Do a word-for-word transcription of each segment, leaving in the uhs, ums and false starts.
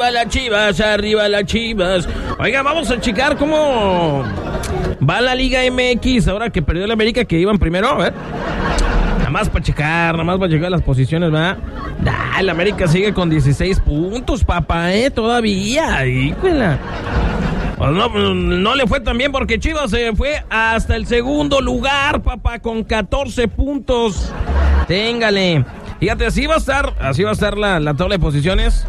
las Chivas, arriba las Chivas. Oiga, vamos a checar cómo va la Liga M X ahora que perdió la América, que iban primero, a ver. Nada más para checar, nada más para checar las posiciones, ¿verdad? Ah, la América sigue con dieciséis puntos, papá, ¿eh? Todavía, híjole. Pues no, no le fue tan bien porque Chivas se fue hasta el segundo lugar, papá, con catorce puntos. Téngale. Fíjate, así va a estar, así va a estar la, la tabla de posiciones.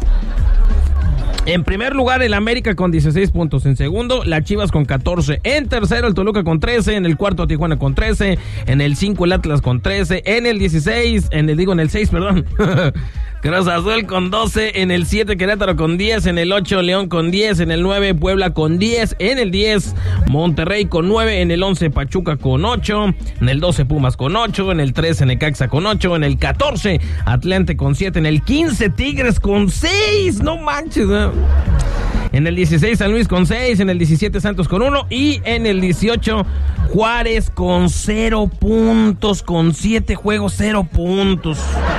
En primer lugar, el América con dieciséis puntos. En segundo, la Chivas con catorce. En tercero, el Toluca con trece. En el cuarto, Tijuana con trece. En el cinco, el Atlas con trece. En el dieciséis, en el digo, en el seis, perdón. Cruz Azul con doce. En el siete, Querétaro con diez. En el ocho, León con diez. En el nueve, Puebla con diez. En el diez, Monterrey con nueve. En el once, Pachuca con ocho. En el doce, Pumas con ocho. En el trece, Necaxa con ocho. En el catorce, Atlante con siete. En el quince, Tigres con seis. No manches, ¿eh? En el dieciséis, San Luis con seis. En el diecisiete, Santos con uno. Y en el dieciocho, Juárez con cero puntos. Con siete juegos, cero puntos.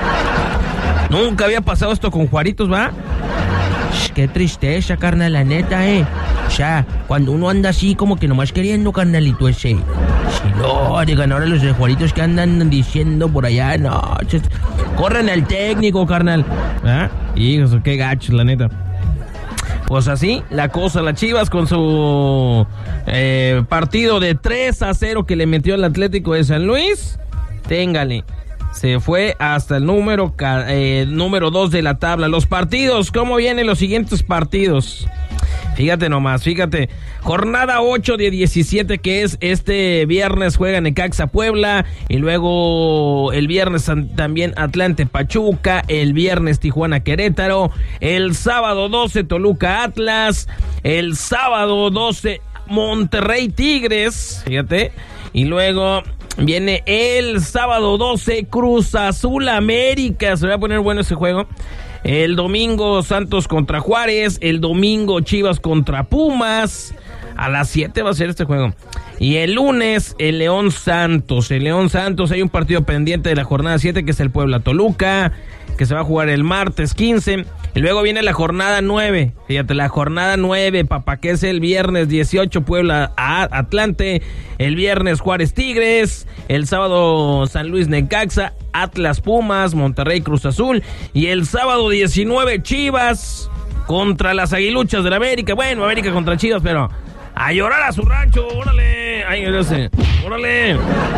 Nunca había pasado esto con Juaritos, ¿va? Shh, qué tristeza, carnal, la neta, eh. O sea, cuando uno anda así como que nomás queriendo, carnalito ese. Si no, digan ahora los de Juaritos que andan diciendo por allá, no. Ches, corren al técnico, carnal. ¿Ah? Hijos, qué gachos, la neta. Pues así, la cosa, las Chivas con su eh, partido de tres a cero que le metió al Atlético de San Luis. Téngale. Se fue hasta el número eh, número dos de la tabla. Los partidos, ¿cómo vienen los siguientes partidos? Fíjate nomás, fíjate. Jornada ocho de diecisiete, que es este viernes, juega Necaxa Puebla. Y luego el viernes también Atlante Pachuca. El viernes Tijuana Querétaro. El sábado doce Toluca Atlas. El sábado doce Monterrey Tigres. Fíjate. Y luego viene el sábado doce, Cruz Azul América. Se va a poner bueno ese juego. El domingo, Santos contra Juárez. El domingo, Chivas contra Pumas. A las siete va a ser este juego. Y el lunes, el León Santos. El León Santos, hay un partido pendiente de la jornada siete, que es el Puebla Toluca, que se va a jugar el martes quince. Y luego viene la jornada nueve. Fíjate, la jornada nueve, papá, que es el viernes dieciocho, Puebla a Atlante. El viernes Juárez Tigres. El sábado San Luis Necaxa. Atlas Pumas. Monterrey Cruz Azul. Y el sábado diecinueve, Chivas contra las Aguiluchas del América. Bueno, América contra Chivas, pero a llorar a su rancho. Órale. Ay, no sé. Órale.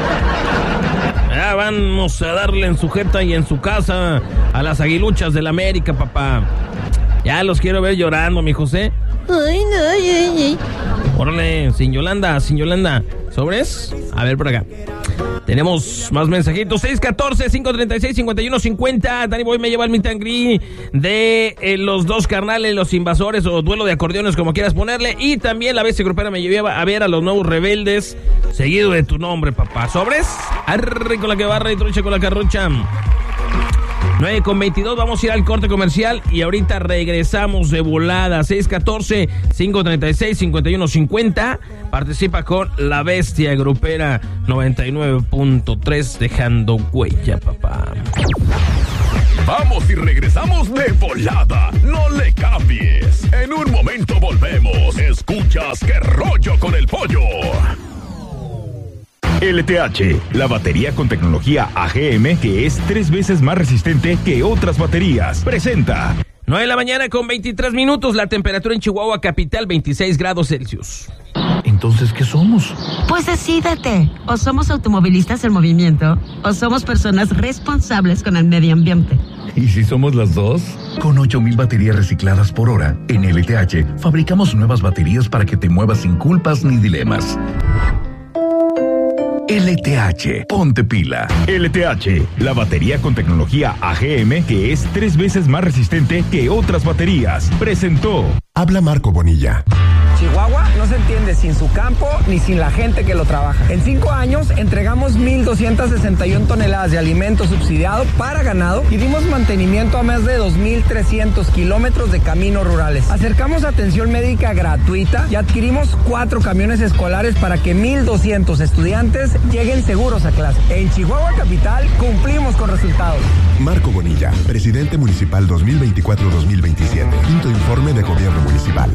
Ya vamos a darle en su jeta y en su casa a las Aguiluchas del América, papá. Ya los quiero ver llorando, mi José. Ay, no, ay, ay. Órale, sin Yolanda, sin Yolanda. ¿Sobres? A ver por acá. Tenemos más mensajitos. seis uno cuatro, cinco tres seis, cinco uno cinco cero. Danny Boy me lleva el meet and greet de eh, los dos carnales, los invasores, o duelo de acordeones, como quieras ponerle. Y también la bestia grupera me lleva a ver a los nuevos rebeldes, seguido de tu nombre, papá. ¿Sobres? Arre con la que barra y trucha con la carrucha. nueve con veintidós, vamos a ir al corte comercial y ahorita regresamos de volada. seis uno cuatro, cinco tres seis, cinco uno cinco cero. Participa con la bestia grupera noventa y nueve punto tres, dejando huella, papá. Vamos y regresamos de volada. No le cambies. En un momento volvemos. Escuchas Qué Rollo con el Pollo. L T H, la batería con tecnología A G M que es tres veces más resistente que otras baterías, presenta. nueve de la mañana con veintitrés minutos, la temperatura en Chihuahua capital, veintiséis grados Celsius. Entonces, ¿qué somos? Pues decídete, o somos automovilistas en movimiento, o somos personas responsables con el medio ambiente. ¿Y si somos las dos? Con ocho mil baterías recicladas por hora, en L T H fabricamos nuevas baterías para que te muevas sin culpas ni dilemas. L T H, ponte pila. L T H, la batería con tecnología A G M que es tres veces más resistente que otras baterías, presentó. Habla Marco Bonilla. Chihuahua no se entiende sin su campo ni sin la gente que lo trabaja. En cinco años entregamos mil doscientas sesenta y una toneladas de alimento subsidiado para ganado y dimos mantenimiento a más de dos mil trescientos kilómetros de caminos rurales. Acercamos atención médica gratuita y adquirimos cuatro camiones escolares para que mil doscientos estudiantes lleguen seguros a clase. En Chihuahua Capital cumplimos con resultados. Marco Bonilla, presidente municipal dos mil veinticuatro a dos mil veintisiete. Quinto informe de gobierno municipal.